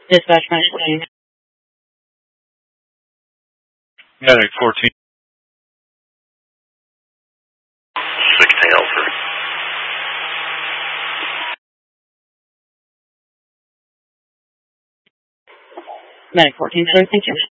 Dispatch Medic 14. Medic 14. 16 Alfred. Medic 14, sir. Thank you.